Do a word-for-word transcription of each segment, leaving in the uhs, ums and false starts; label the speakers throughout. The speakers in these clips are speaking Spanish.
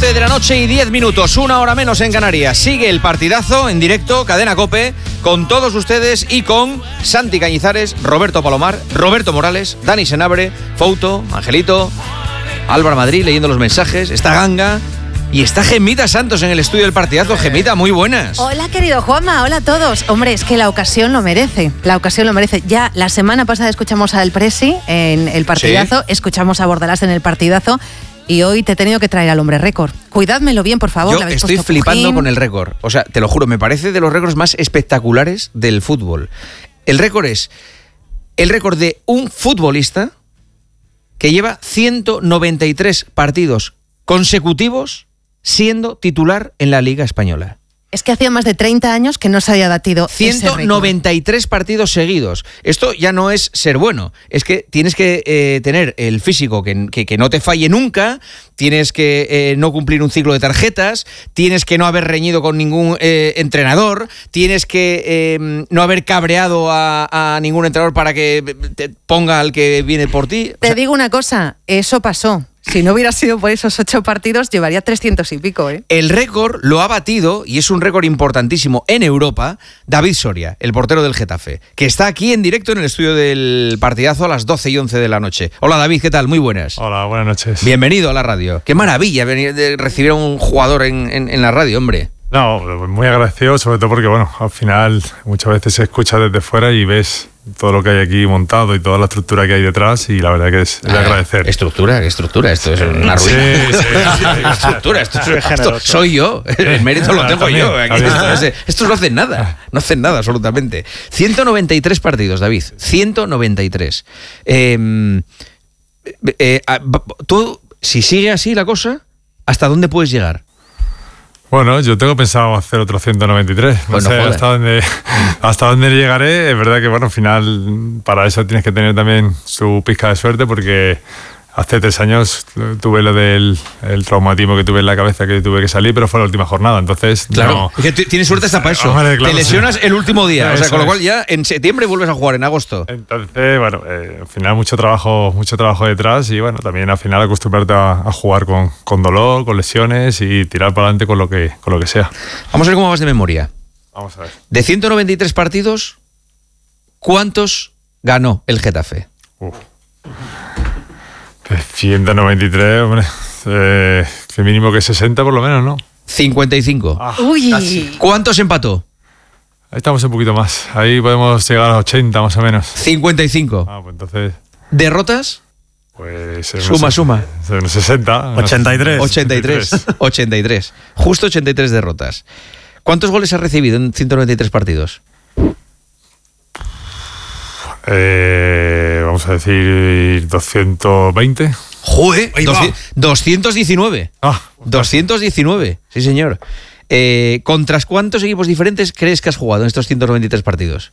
Speaker 1: once de la noche y diez minutos, una hora menos en Canarias. Sigue el partidazo en directo, Cadena COPE, con todos ustedes y con Santi Cañizares, Roberto Palomar, Roberto Morales, Dani Senabre, Fouto, Angelito, Álvaro Madrid leyendo los mensajes, está Ganga y está Gemita Santos en el estudio del partidazo. Gemita, muy buenas.
Speaker 2: Hola, querido Juanma, hola a todos. Hombre, es que la ocasión lo merece, la ocasión lo merece. Ya la semana pasada escuchamos al Presi en el partidazo, sí. Escuchamos a Bordalás en el partidazo. Y hoy te he tenido que traer al hombre récord. Cuidádmelo bien, por favor.
Speaker 1: Yo estoy flipando pujín. con el récord. O sea, te lo juro, me parece de los récords más espectaculares del fútbol. El récord es el récord de un futbolista que lleva ciento noventa y tres partidos consecutivos siendo titular en la Liga Española.
Speaker 2: Es que hacía más de treinta años que no se había batido
Speaker 1: ciento noventa y tres partidos seguidos. Esto ya no es ser bueno. Es que tienes que eh, tener el físico que, que, que no te falle nunca, tienes que eh, no cumplir un ciclo de tarjetas, tienes que no haber reñido con ningún eh, entrenador, tienes que eh, no haber cabreado a, a ningún entrenador para que te ponga al que viene por ti.
Speaker 2: Te o sea, digo una cosa, eso pasó. Si no hubiera sido por esos ocho partidos, llevaría trescientos y pico, ¿eh?
Speaker 1: El récord lo ha batido, y es un récord importantísimo en Europa, David Soria, el portero del Getafe, que está aquí en directo en el estudio del partidazo a las doce y once de la noche. Hola, David, ¿qué tal? Muy buenas.
Speaker 3: Hola, buenas noches.
Speaker 1: Bienvenido a la radio. Qué maravilla venir de recibir a un jugador en, en, en la radio, hombre.
Speaker 3: No, muy agradecido, sobre todo porque, bueno, al final muchas veces se escucha desde fuera y ves todo lo que hay aquí montado y toda la estructura que hay detrás, y la verdad que es de ah, agradecer.
Speaker 1: Estructura, ¿qué estructura? Esto es una ruina. Sí, sí, sí. Estructura, esto, es, esto soy yo. El mérito lo tengo
Speaker 3: también,
Speaker 1: yo. Aquí, esto, esto no hacen nada. No hacen nada, absolutamente. ciento noventa y tres partidos, David. ciento noventa y tres. Eh, eh, tú, si sigue así la cosa, ¿hasta dónde puedes llegar?
Speaker 3: Bueno, yo tengo pensado hacer otro ciento noventa y tres. No
Speaker 1: pues
Speaker 3: sé
Speaker 1: no
Speaker 3: hasta dónde, hasta dónde llegaré. Es verdad que, bueno, al final, para eso tienes que tener también su pizca de suerte, porque hace tres años tuve lo del el traumatismo que tuve en la cabeza, que tuve que salir, pero fue la última jornada. Entonces,
Speaker 1: claro,
Speaker 3: no.
Speaker 1: Es que tienes suerte hasta para eso.
Speaker 3: Hombre, claro,
Speaker 1: te lesionas
Speaker 3: sí.
Speaker 1: el último día,
Speaker 3: Eso
Speaker 1: o sea, con lo cual
Speaker 3: es.
Speaker 1: ya en septiembre vuelves a jugar, en agosto.
Speaker 3: Entonces, bueno, eh, al final mucho trabajo, mucho trabajo detrás, y bueno, también al final acostumbrarte a, a jugar con, con dolor, con lesiones, y tirar para adelante con lo que, con lo que sea.
Speaker 1: Vamos a ver cómo vas de memoria.
Speaker 3: Vamos a ver.
Speaker 1: De ciento noventa y tres partidos, ¿cuántos ganó el Getafe?
Speaker 3: Uf. De ciento noventa y tres, hombre, eh, que mínimo que sesenta por lo menos, ¿no?
Speaker 1: cincuenta y cinco.
Speaker 3: Ah,
Speaker 2: Uy.
Speaker 3: casi.
Speaker 1: ¿Cuántos empató?
Speaker 3: Ahí estamos un poquito más. Ahí podemos llegar a ochenta más o menos.
Speaker 1: cincuenta y cinco.
Speaker 3: Ah, pues entonces...
Speaker 1: ¿Derrotas?
Speaker 3: Pues...
Speaker 1: Suma, suma.
Speaker 3: Unos sesenta.
Speaker 4: ochenta y tres.
Speaker 1: ochenta y tres. ochenta y tres. Justo ochenta y tres derrotas. ¿Cuántos goles has recibido en ciento noventa y tres partidos?
Speaker 3: Eh, vamos a decir doscientos veinte.
Speaker 1: ¡Joder! doscientos diecinueve.
Speaker 3: Ah,
Speaker 1: doscientos diecinueve, sí señor. Eh, ¿Contra cuántos equipos diferentes crees que has jugado en estos ciento noventa y tres partidos?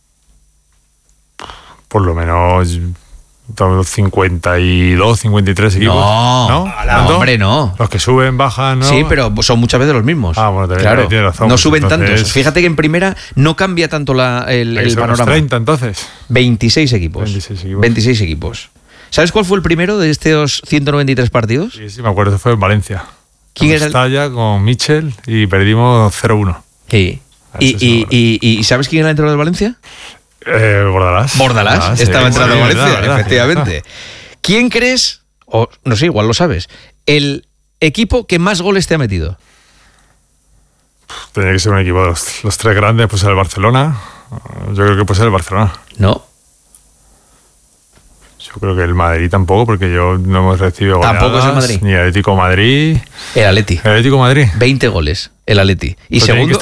Speaker 3: por lo menos cincuenta y dos, cincuenta y tres equipos.
Speaker 1: No,
Speaker 3: ¿no?
Speaker 1: no hombre, no.
Speaker 3: Los que suben, bajan, ¿no?
Speaker 1: Sí, pero son muchas veces los mismos.
Speaker 3: Ah, bueno, también
Speaker 1: claro,
Speaker 3: tienes razón.
Speaker 1: no
Speaker 3: pues
Speaker 1: suben
Speaker 3: entonces...
Speaker 1: tantos. Fíjate que en primera no cambia tanto la, el, el panorama.
Speaker 3: treinta, entonces.
Speaker 1: veintiséis equipos.
Speaker 3: veintiséis equipos.
Speaker 1: veintiséis equipos. ¿Sabes cuál fue el primero de estos ciento noventa y tres partidos?
Speaker 3: Sí, sí, me acuerdo, fue en Valencia.
Speaker 1: ¿Quién era el...?
Speaker 3: Estalla con Michel y perdimos cero uno.
Speaker 1: Sí. ¿Y, y, y, ¿Y sabes quién era el entrenador de Valencia?
Speaker 3: Eh, Bordalás.
Speaker 1: Bordalás,
Speaker 3: ah, sí,
Speaker 1: estaba
Speaker 3: sí,
Speaker 1: entrando
Speaker 3: sí,
Speaker 1: a Valencia,
Speaker 3: verdad, verdad.
Speaker 1: efectivamente. ¿Quién crees, o no sé, igual lo sabes, el equipo que más goles te ha metido?
Speaker 3: Tenía que ser un equipo, los, los tres grandes, pues el Barcelona. Yo creo que puede ser el Barcelona.
Speaker 1: No.
Speaker 3: Yo creo que el Madrid tampoco, porque yo no hemos recibido goleadas.
Speaker 1: Tampoco es el Madrid.
Speaker 3: Ni el Atlético Madrid.
Speaker 1: El Atleti.
Speaker 3: El Atlético Madrid.
Speaker 1: veinte goles, el Atleti. Y
Speaker 3: Pero
Speaker 1: segundo...